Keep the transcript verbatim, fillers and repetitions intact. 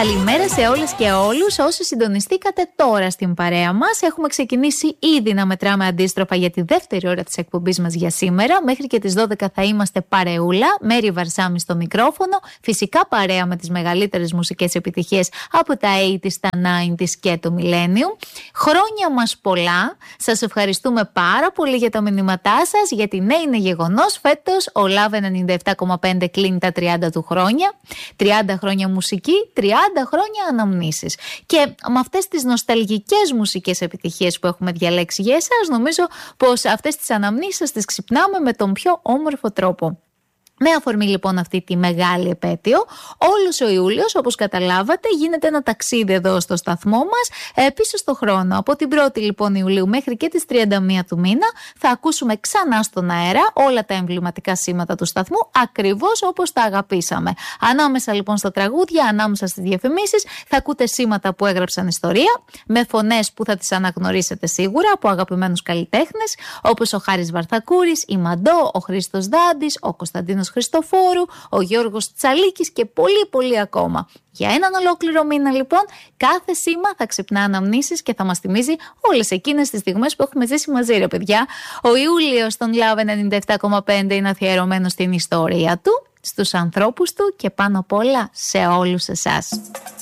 Καλημέρα σε όλες και όλους όσοι συντονιστήκατε τώρα στην παρέα μας. Έχουμε ξεκινήσει ήδη να μετράμε αντίστροφα για τη δεύτερη ώρα της εκπομπής μας για σήμερα. Μέχρι και τις δώδεκα θα είμαστε παρεούλα, Μέρη Βαρσάμι στο μικρόφωνο. Φυσικά παρέα με τις μεγαλύτερες μουσικές επιτυχίες από τα ογδόντα, τα ενενήντα και το Millennium. Χρόνια μας πολλά. Σας ευχαριστούμε πάρα πολύ για τα μηνύματά σας, γιατί ναι, είναι γεγονός. Φέτος ο Love ενενήντα επτά κόμμα πέντε κλείνει τα τριάντα του χρόνια. τριάντα χρόνια μουσική, τριάντα χρόνια αναμνήσεις. Και με αυτές τις νοσταλγικές μουσικές επιτυχίες που έχουμε διαλέξει για εσάς, νομίζω πως αυτές τις αναμνήσεις τις ξυπνάμε με τον πιο όμορφο τρόπο. Με αφορμή λοιπόν αυτή τη μεγάλη επέτειο, όλος ο Ιούλιος, όπως καταλάβατε, γίνεται ένα ταξίδι εδώ στο σταθμό μας, ε, πίσω στο χρόνο. Από την πρώτη λοιπόν Ιουλίου μέχρι και τις τριάντα μία του μήνα θα ακούσουμε ξανά στον αέρα όλα τα εμβληματικά σήματα του σταθμού, ακριβώς όπως τα αγαπήσαμε. Ανάμεσα λοιπόν στα τραγούδια, ανάμεσα στις διαφημίσεις, θα ακούτε σήματα που έγραψαν ιστορία, με φωνές που θα τις αναγνωρίσετε σίγουρα από αγαπημένους καλλιτέχνες, όπως ο Χάρης Βαρθακούρης, η Μαντώ, ο Χρήστος Δάντης, ο Κωνσταντίνος Χριστοφόρου, ο Γιώργος Τσαλίκης και πολύ πολύ ακόμα. Για έναν ολόκληρο μήνα λοιπόν, κάθε σήμα θα ξυπνά αναμνήσεις και θα μας θυμίζει όλες εκείνες τις στιγμές που έχουμε ζήσει μαζί, ρε παιδιά. Ο Ιούλιος των Love ενενήντα επτά κόμμα πέντε είναι αφιερωμένος στην ιστορία του, στους ανθρώπους του και πάνω απ' όλα σε όλους εσάς.